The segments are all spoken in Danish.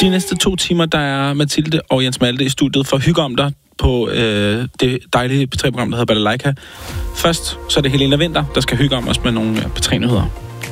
De næste 2 timer, der er Mathilde og Jens Malte i studiet for at hygge om dig på det dejlige P3-program, der hedder Balalaika. Først så er det Helena Winther, der skal hygge om os med nogle P3-nyheder.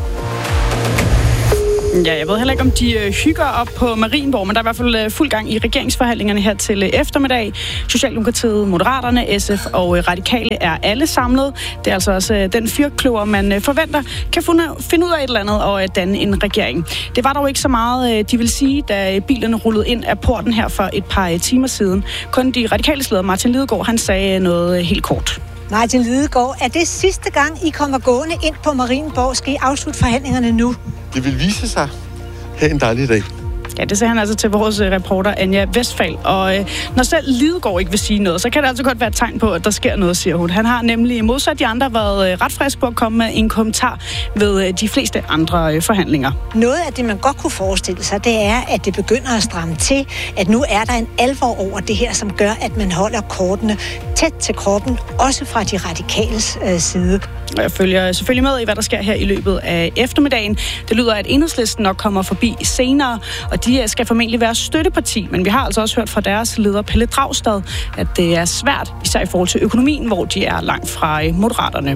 Ja, jeg ved heller ikke, om de hygger op på Marienborg, men der er i hvert fald fuld gang i regeringsforhandlingerne her til eftermiddag. Socialdemokratiet, Moderaterne, SF og Radikale er alle samlet. Det er altså også den fyrkløver, man forventer, kan finde ud af et eller andet og danne en regering. Det var dog ikke så meget, de vil sige, da bilerne rullede ind af porten her for et par timer siden. Kun de radikale leder Martin Lidegaard, han sagde noget helt kort. Martin Lidegaard, er det sidste gang, I kommer gående ind på Marienborg? Skal I afslutte forhandlingerne nu? Det vil vise sig. Ha' en dejlig dag. Ja, det sagde han altså til vores reporter Anja Westphal. Og når selv Lidegaard ikke vil sige noget, så kan det altså godt være et tegn på, at der sker noget, siger hun. Han har nemlig modsat de andre været ret frisk på at komme med en kommentar ved de fleste andre forhandlinger. Noget af det, man godt kunne forestille sig, det er, at det begynder at stramme til. At nu er der en alvor over det her, som gør, at man holder kortene tæt til kroppen, også fra de radikales side. Og jeg følger selvfølgelig med i, hvad der sker her i løbet af eftermiddagen. Det lyder, at Enhedslisten nok kommer forbi senere, og de skal formentlig være støtteparti. Men vi har altså også hørt fra deres leder, Pelle Dragsted, at det er svært, især i forhold til økonomien, hvor de er langt fra Moderaterne.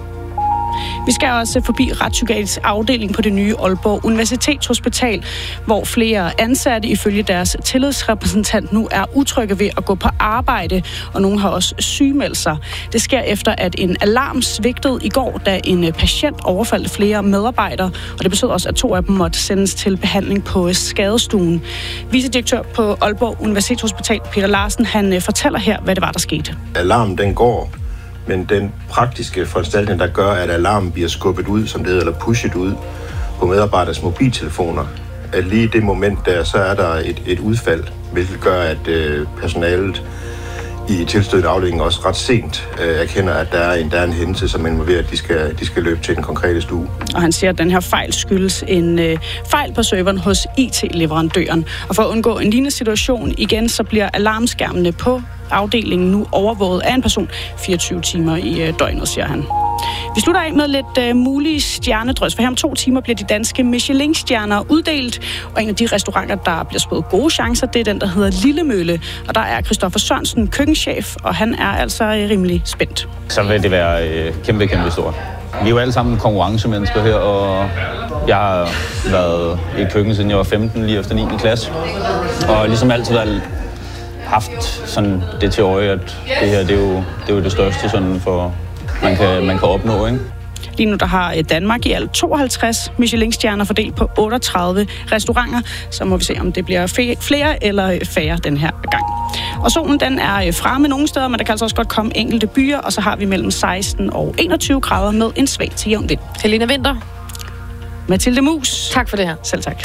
Vi skal også forbi retspsykiatrisk afdeling på det nye Aalborg Universitetshospital, hvor flere ansatte ifølge deres tillidsrepræsentant nu er utrygge ved at gå på arbejde, og nogle har også sygemeldt sig. Det sker efter, at en alarm svigtede i går, da en patient overfaldt flere medarbejdere, og det betød også, at 2 af dem måtte sendes til behandling på skadestuen. Vicedirektør på Aalborg Universitetshospital, Peter Larsen, han fortæller her, hvad det var, der skete. Alarmen, den går. Men den praktiske foranstaltning, der gør, at alarmen bliver skubbet ud, som det hedder, eller pushet ud på medarbejderes mobiltelefoner, at lige i det moment der, så er der et udfald, hvilket gør, at personalet i tilstødte afdelingen også ret sent erkender, at der er en hændelse, som involverer, at de skal løbe til den konkrete stue. Og han siger, at den her fejl skyldes en fejl på serveren hos IT-leverandøren. Og for at undgå en lignende situation igen, så bliver alarmskærmene på afdelingen nu overvåget af en person 24 timer i døgnet, siger han. Vi slutter af med lidt mulige stjernedrys, for her om 2 timer bliver de danske Michelin-stjerner uddelt, og en af de restauranter, der bliver spået gode chancer, det er den, der hedder Lille Mølle, og der er Christoffer Sørensen køkkenchef, og han er altså rimelig spændt. Så vil det være kæmpe stort. Vi er jo alle sammen konkurrencemennesker her, og jeg har været i et køkken, siden jeg var 15, lige efter 9. klasse, og ligesom altid haft sådan det til øje, at det her, det er jo det største, sådan for man kan opnå, ikke? Lige nu der har Danmark i alt 52 Michelin-stjerner fordelt på 38 restauranter. Så må vi se, om det bliver flere eller færre den her gang. Og solen den er fremme nogle steder, men der kan altså også godt komme enkelte byer. Og så har vi mellem 16 og 21 grader med en svag til jævn vind. Helena Winther. Mathilde Mus. Tak for det her. Selv tak.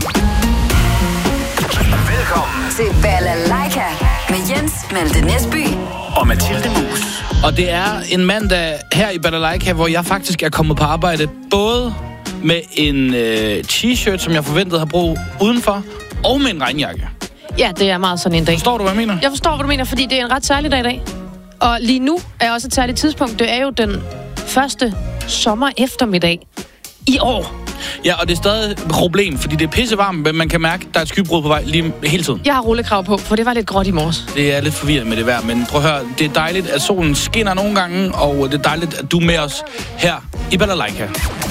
Velkommen til Balalaika med Jens Malte Nesby Og Mathilde Mus. Og det er en mandag her i Balalaika, hvor jeg faktisk er kommet på arbejde både med en t-shirt, som jeg forventede har brug udenfor, og med en regnjakke. Ja, det er meget sådan en dag. Forstår du, hvad jeg mener? Jeg forstår, hvad du mener, fordi det er en ret særlig dag i dag. Og lige nu er også et særligt tidspunkt. Det er jo den første sommer eftermiddag i år. Ja, og det er stadig et problem, fordi det er pissevarmt, men man kan mærke, at der er et skybrud på vej lige hele tiden. Jeg har rullekrav på, for det var lidt gråt i morges. Det er lidt forvirrende med det vejr, men prøv at høre, det er dejligt, at solen skinner nogle gange, og det er dejligt, at du er med os her i Balalaika.